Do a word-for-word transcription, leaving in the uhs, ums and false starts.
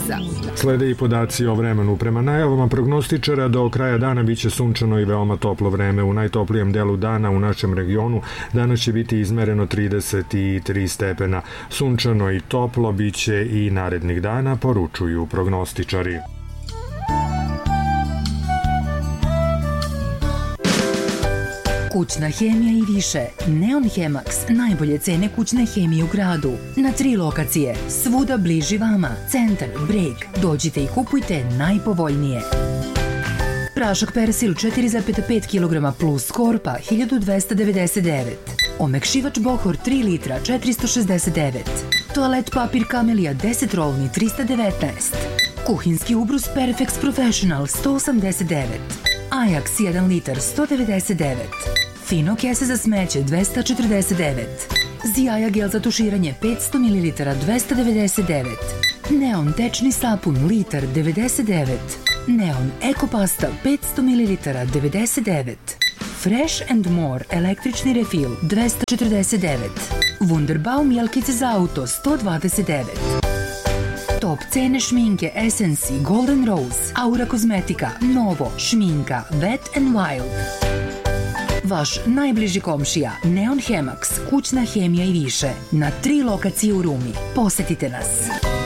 prognoza. Slede i podaci o vremenu. Prema najavama prognostičara do kraja dana biće sunčano i veoma toplo vreme. U najtoplijem delu dana u našem regionu danas će biti izmereno trideset tri stepena. Sunčano i toplo biće i narednih dana, poručuju prognostičari. Kućna hemija i više. Neon Hemax. Najbolje cene kućne hemije u gradu. Na tri lokacije. Svuda bliži vama. Centar, Breg. Dođite i kupujte najpovoljnije. Prašak persil četiri zarez pet kilograma plus korpa hiljadu dvesta devedeset devet. Omekšivač Bohor tri litra četiristo šezdeset devet. Toalet papir Kamelija deset rolni trista devetnaest. Kuhinski ubrus Perfex Professional sto osamdeset devet. Ajax jedan litar sto devedeset devet. Fino kese za smeće dvesta četrdeset devet. Zijaja gel za tuširanje petsto mililitara dvesta devedeset devet. Neon tečni sapun litar devedeset devet. Neon Eko pasta petsto mililitara devedeset devet. Fresh and More električni refil dvesta četrdeset devet. Wunderbaum jelkice za auto sto dvadeset devet. Top cene šminke Essency Golden Rose, Aura Kozmetika, Novo, šminka Wet and Wild. Vaš najbliži komšija Neon Hemax, kućna hemija i više. Na tri lokacije u Rumi. Posetite nas.